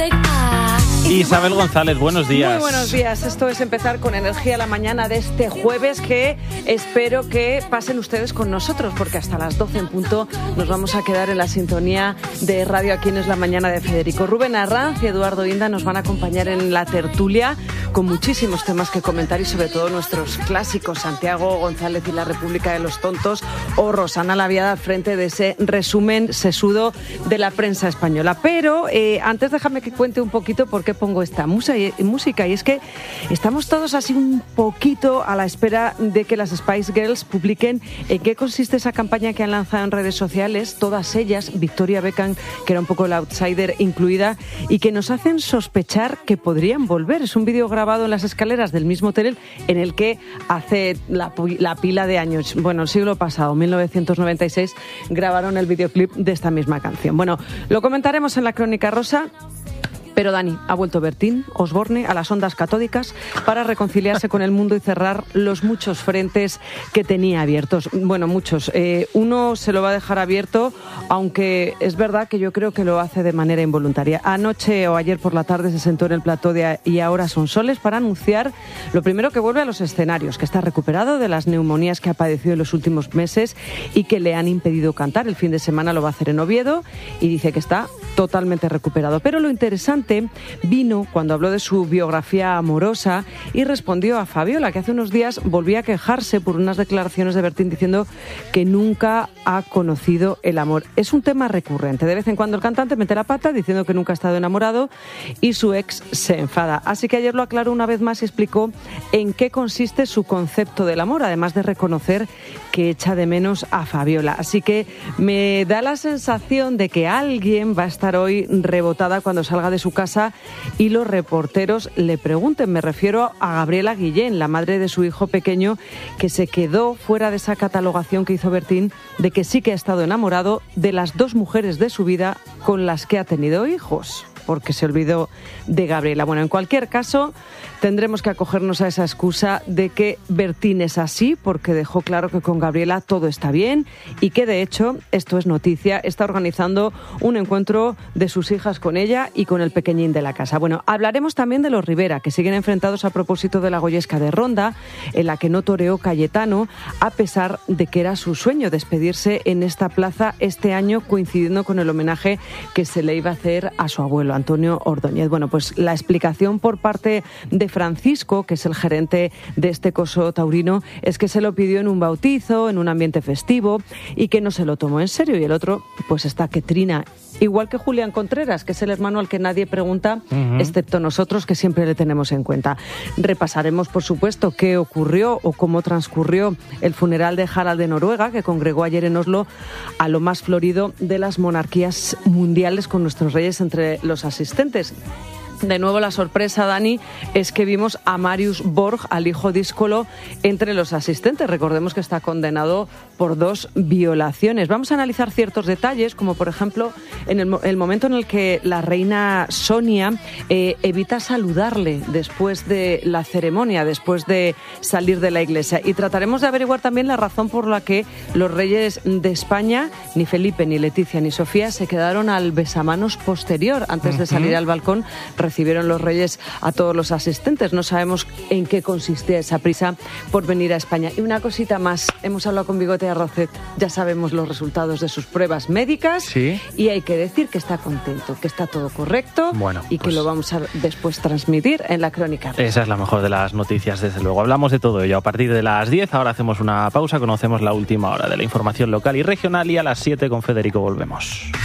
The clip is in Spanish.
Isabel González, buenos días. Muy buenos días. Esto es empezar con energía la mañana de este jueves, que espero que pasen ustedes con nosotros, porque hasta las 12 en punto nos vamos a quedar en la sintonía de Radio Aquí en Es la Mañana de Federico. Rubén Arranz y Eduardo Inda nos van a acompañar en la tertulia con muchísimos temas que comentar y sobre todo nuestros clásicos, Santiago González y la República de los Tontos o Rosana Laviada al frente de ese resumen sesudo de la prensa española. Pero antes déjame que cuente un poquito por qué pongo esta música, y es que estamos todos así un poquito a la espera de que las Spice Girls publiquen en qué consiste esa campaña que han lanzado en redes sociales, todas ellas, Victoria Beckham, que era un poco la outsider incluida, y que nos hacen sospechar que podrían volver. Es un vídeo grabado en las escaleras del mismo hotel en el que hace la pila de años, bueno, el siglo pasado, 1996, grabaron el videoclip de esta misma canción. Bueno, lo comentaremos en la Crónica Rosa. Pero Dani, ha vuelto Bertín Osborne a las ondas catódicas para reconciliarse con el mundo y cerrar los muchos frentes que tenía abiertos. Bueno, muchos. Uno se lo va a dejar abierto, aunque es verdad que yo creo que lo hace de manera involuntaria. Anoche o ayer por la tarde se sentó en el plató de Y ahora son soles para anunciar lo primero, que vuelve a los escenarios, que está recuperado de las neumonías que ha padecido en los últimos meses y que le han impedido cantar. El fin de semana lo va a hacer en Oviedo y dice que está totalmente recuperado. Pero lo interesante vino cuando habló de su biografía amorosa y respondió a Fabiola, que hace unos días volvía a quejarse por unas declaraciones de Bertín diciendo que nunca ha conocido el amor. Es un tema recurrente. De vez en cuando el cantante mete la pata diciendo que nunca ha estado enamorado y su ex se enfada. Así que ayer lo aclaró una vez más y explicó en qué consiste su concepto del amor, además de reconocer que echa de menos a Fabiola. Así que me da la sensación de que alguien va a estar hoy rebotada cuando salga de su casa y los reporteros le pregunten. Me refiero a Gabriela Guillén, la madre de su hijo pequeño, que se quedó fuera de esa catalogación que hizo Bertín de que sí que ha estado enamorado de las dos mujeres de su vida con las que ha tenido hijos, porque se olvidó de Gabriela. Bueno, en cualquier caso, tendremos que acogernos a esa excusa de que Bertín es así, porque dejó claro que con Gabriela todo está bien y que, de hecho, esto es noticia, está organizando un encuentro de sus hijas con ella y con el pequeñín de la casa. Bueno, hablaremos también de los Rivera, que siguen enfrentados a propósito de la Goyesca de Ronda, en la que no toreó Cayetano, a pesar de que era su sueño despedirse en esta plaza este año, coincidiendo con el homenaje que se le iba a hacer a su abuelo, Antonio Ordóñez. Bueno, pues la explicación por parte de Francisco, que es el gerente de este coso taurino, es que se lo pidió en un bautizo, en un ambiente festivo, y que no se lo tomó en serio. Y el otro, pues está que trina. Igual que Julián Contreras, que es el hermano al que nadie pregunta, excepto nosotros, que siempre le tenemos en cuenta. Repasaremos, por supuesto, qué ocurrió o cómo transcurrió el funeral de Harald de Noruega, que congregó ayer en Oslo a lo más florido de las monarquías mundiales, con nuestros reyes entre los asistentes. De nuevo, la sorpresa, Dani, es que vimos a Marius Borg, al hijo díscolo, entre los asistentes. Recordemos que está condenado por 2 violaciones. Vamos a analizar ciertos detalles, como por ejemplo en el momento en el que la reina Sonia evita saludarle después de la ceremonia, después de salir de la iglesia. Y trataremos de averiguar también la razón por la que los reyes de España, ni Felipe, ni Leticia, ni Sofía, se quedaron al besamanos posterior antes de salir al balcón. Recibieron los reyes a todos los asistentes. No sabemos en qué consistía esa prisa por venir a España. Y una cosita más, hemos hablado con Bigote Arrocet, ya sabemos los resultados de sus pruebas médicas, ¿sí? Y hay que decir que está contento, que está todo correcto, bueno, y que lo vamos a después transmitir en la Crónica. Esa es la mejor de las noticias, desde luego. Hablamos de todo ello a partir de las 10, ahora hacemos una pausa, conocemos la última hora de la información local y regional y a las 7 con Federico volvemos.